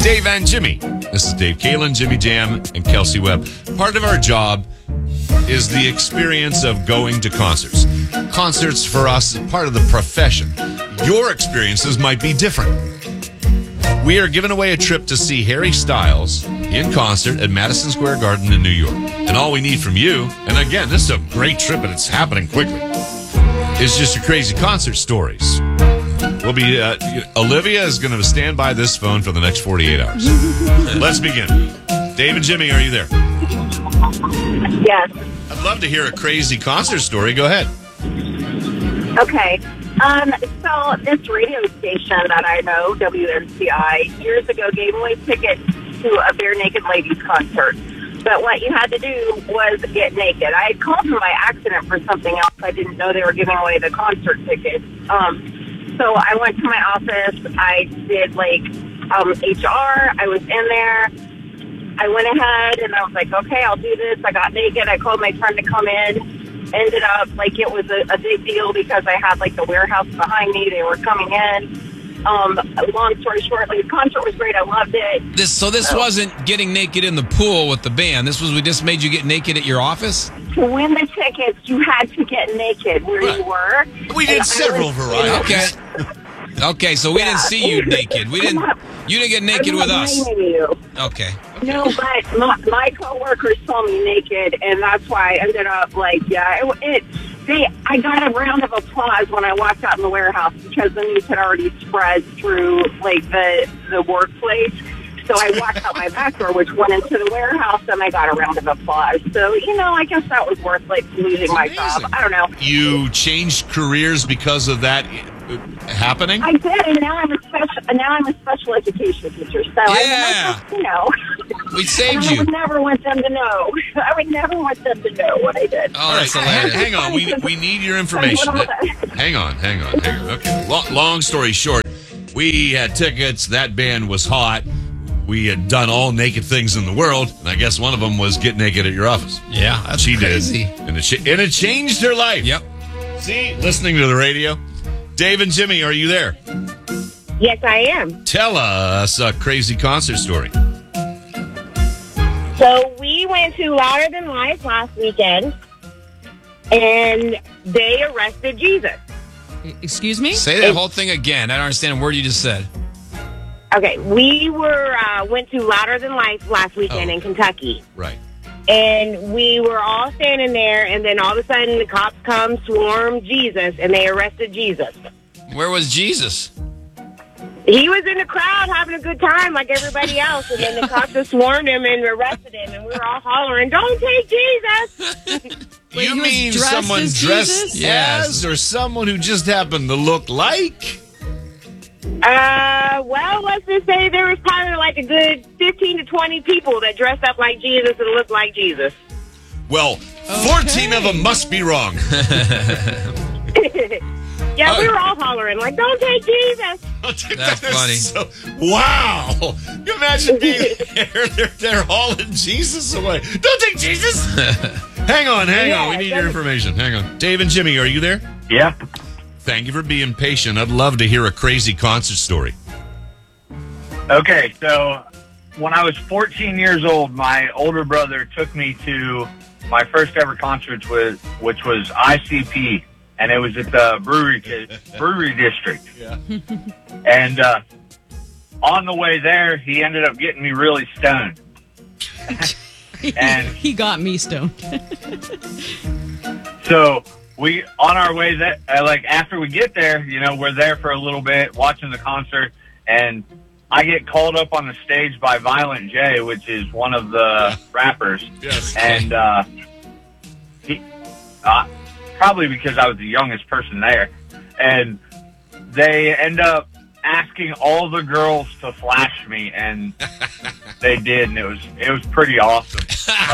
Dave and Jimmy. This is Dave Kalen, Jimmy Jam, and Kelsey Webb. Part of our job is the experience of going to concerts. Concerts for us is part of the profession. Your experiences might be different. We are giving away a trip to see Harry Styles in concert at Madison Square Garden in New York. And all we need from you, and again, this is a great trip and it's happening quickly, is just your crazy concert stories. We'll be, Olivia is going to stand by this phone for the next 48 hours. Let's begin. Dave and Jimmy, are you there? Yes. I'd love to hear a crazy concert story. Go ahead. Okay. So this radio station that I know, WMCI, years ago gave away tickets to a Bare Naked Ladies concert. But what you had to do was get naked. I had called them by accident for something else. I didn't know they were giving away the concert tickets. So I went to my office. I did, HR. I was in there. I went ahead and I was like, okay, I'll do this. I got naked. I called my friend to come in. Ended up it was a big deal because I had the warehouse behind me. They were coming in. Long story short, the concert was great. I loved it. This wasn't getting naked in the pool with the band. We just made you get naked at your office? To win the tickets, you had to get naked where you were. We did several varieties. Okay, so we didn't see you naked. You didn't get naked with us. You. Okay. No, but my coworkers saw me naked, and that's why I ended up I got a round of applause when I walked out in the warehouse because the news had already spread through the workplace. So I walked out my back door, which went into the warehouse, and I got a round of applause. So, I guess that was worth losing my job. I don't know. You changed careers because of that happening? I did, and now I'm a special education teacher. So yeah. We saved you. I would never want them to know. I would never want them to know what I did. Oh, that's hilarious. Hang on. We need your information. Hang on. Okay. Long story short, we had tickets. That band was hot. We had done all naked things in the world, and I guess one of them was get naked at your office. Yeah, that's crazy. And it changed her life. Yep. See, listening to the radio. Dave and Jimmy, are you there? Yes, I am. Tell us a crazy concert story. So we went to Louder Than Life last weekend, and they arrested Jesus. Excuse me? Say that whole thing again. I don't understand a word you just said. Okay, we went to Louder Than Life last weekend in Kentucky. Right. And we were all standing there, and then all of a sudden the cops come, swarm Jesus, and they arrested Jesus. Where was Jesus? He was in the crowd having a good time like everybody else, and then the cops just swarmed him and arrested him, and we were all hollering, "Don't take Jesus!" Wait, you mean someone dressed as, or someone who just happened to look like? Well, let's just say there was probably a good 15 to 20 people that dressed up like Jesus and looked like Jesus. Well, 14 of them must be wrong. Yeah, we were all hollering, "Don't take Jesus!" That's funny. Wow. You imagine being there, they're hauling Jesus away. Don't take Jesus! Hang on. We need your information. Hang on. Dave and Jimmy, are you there? Yeah. Thank you for being patient. I'd love to hear a crazy concert story. Okay, so when I was 14 years old, my older brother took me to my first ever concert, which was ICP, and it was at the brewery district. Yeah. And on the way there, he ended up getting me really stoned. And he got me stoned. So on our way there, after we get there, we're there for a little bit watching the concert, and I get called up on the stage by Violent J, which is one of the rappers. Yes. And he, probably because I was the youngest person there, and they end up asking all the girls to flash me, and they did, and it was pretty awesome.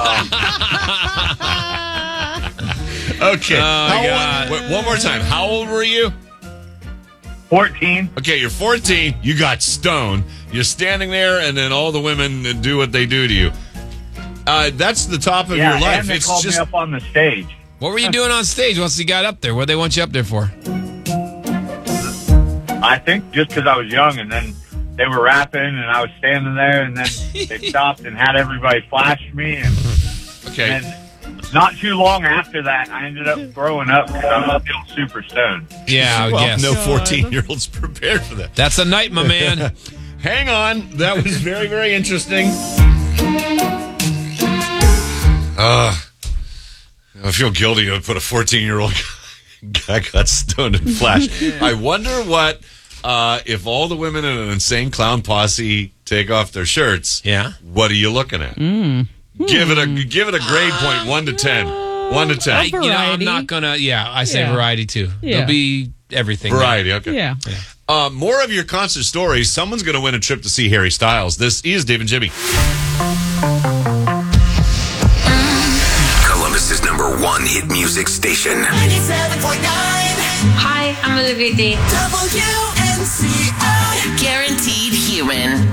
Okay. Oh, God. One more time. How old were you? 14. Okay, you're 14. You got stoned. You're standing there, and then all the women do what they do to you. That's the top of your life. And they called me up on the stage. What were you doing on stage once you got up there? What did they want you up there for? I think just because I was young, and then they were rapping, and I was standing there, and then they stopped and had everybody flash me, and not too long after that, I ended up throwing up because I was feeling super stoned. Yeah, Well, yes. no 14-year-olds prepared for that. That's a night, my man. Hang on. That was very, very interesting. I feel guilty to put a 14-year-old guy got stoned and flashed. I wonder what, if all the women in an Insane Clown Posse take off their shirts, what are you looking at? Give it a grade point, 1 to 10. 1 to 10. I'm not gonna. Yeah, I say variety too. Yeah. There'll be everything. Variety, okay. Yeah. More of your concert stories. Someone's going to win a trip to see Harry Styles. This is Dave and Jimmy. Columbus's #1 hit music station. 97.9. Hi, I'm Olivia Dean. WNCI. Guaranteed human.